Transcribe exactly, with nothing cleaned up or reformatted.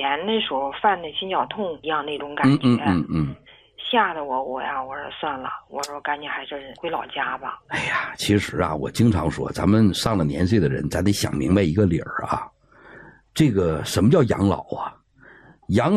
年那时候犯的心绞痛一样那种感觉。 嗯嗯嗯嗯。 吓得我，我呀，我说算了，我说赶紧还是回老家吧。 哎呀，其实啊，我经常说，咱们上了年岁的人，咱得想明白一个理儿啊，这个什么叫养老啊？养